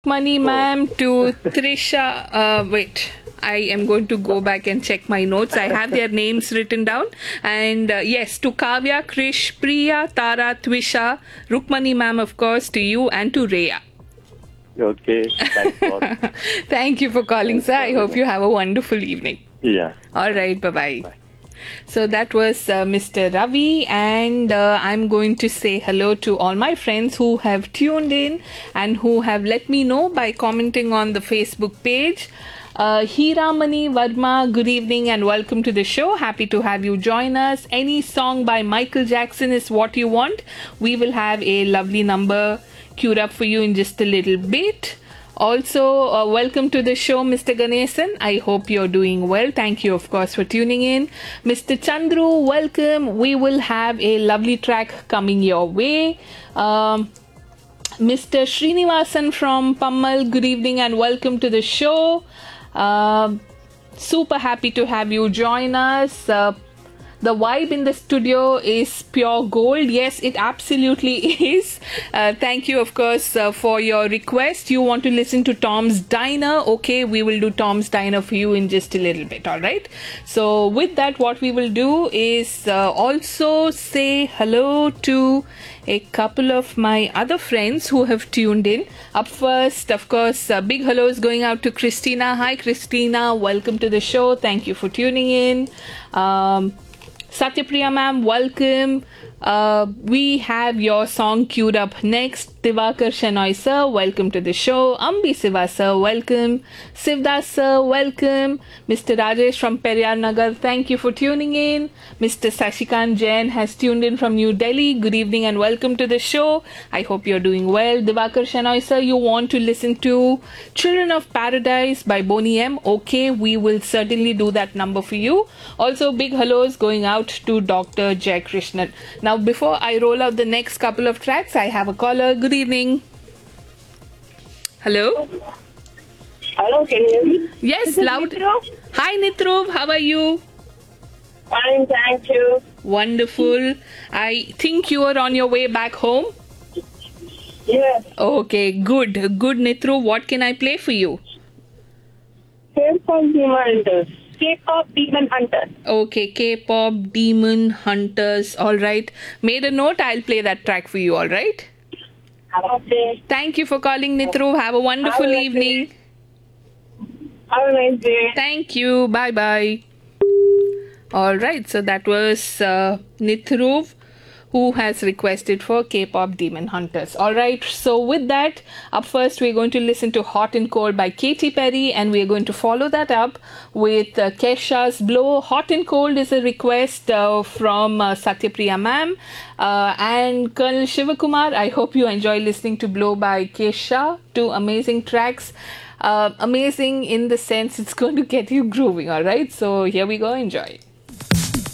Money ma'am to Trisha. Wait, I am going to go back and check my notes. I have their names written down. And yes, to Kavya, Krish, Priya, Tara, Twisha, Rukmani ma'am, of course, to you and to Rhea. Okay, thanks a lot. Thank you for calling, sir. I hope you have a wonderful evening. Yeah. All right, bye-bye. So that was Mr. Ravi, and I'm going to say hello to all my friends who have tuned in and who have let me know by commenting on the Facebook page. Hiramani Varma, good evening and welcome to the show. Happy to have you join us. Any song by Michael Jackson is what you want. We will have a lovely number queued up for you in just a little bit. Also, welcome to the show, Mr. Ganesan. I hope you're doing well. Thank you, of course, for tuning in. Mr. Chandru, welcome. We will have a lovely track coming your way. Mr. Srinivasan from Pammal, good evening and welcome to the show. Super happy to have you join us. The vibe in the studio is pure gold. Yes, it absolutely is. Thank you, of course, for your request. You want to listen to Tom's Diner? Okay, we will do Tom's Diner for you in just a little bit, all right? So with that, what we will do is also say hello to a couple of my other friends who have tuned in. Up first, of course, big hello is going out to Christina. Hi, Christina. Welcome to the show. Thank you for tuning in. Satyapriya ma'am, welcome. We have your song queued up next. Divakar Shenoy sir, welcome to the show. Ambi Siva sir, welcome. Sivdas sir, welcome. Mr. Rajesh from Periyar Nagar, thank you for tuning in. Mr. Sashikant Jain has tuned in from New Delhi. Good evening and welcome to the show. I hope you're doing well. Divakar Shenoy sir, you want to listen to Children of Paradise by Boney M? Okay, we will certainly do that number for you. Also, big hellos going out to Dr. Jai Krishnan. Now, before I roll out the next couple of tracks, I have a caller. Good evening. Hello? Hello, can you hear me? Yes, loud. Nitro? Hi, Nitruv. How are you? Fine, thank you. Wonderful. I think you are on your way back home. Yes, Okay, good. Good, Nitruv. What can I play for you? K-pop Demon Hunters. K-pop Demon Hunters. Okay, K-pop Demon Hunters. All right. Made a note. I'll play that track for you. All right. Okay. Thank you for calling, Nitruv. Have a wonderful Have a nice evening. Have a nice day. Thank you. Bye bye. All right. So that was Nithruv, who has requested for K-pop Demon Hunters. All right. So with that, up first, we're going to listen to Hot and Cold by Katy Perry, and we're going to follow that up with Kesha's Blow. Hot and Cold is a request from Satyapriya ma'am and Colonel Shivakumar. I hope you enjoy listening to Blow by Kesha. Two amazing tracks. Amazing in the sense it's going to get you grooving. All right. So here we go. Enjoy.